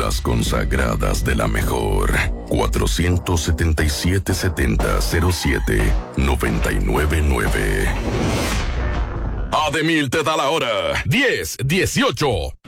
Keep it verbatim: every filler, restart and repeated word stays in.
Las consagradas de la mejor. cuatrocientos setenta y siete setenta cero siete noventa y nueve nueve. Ademil te da la hora. diez dieciocho.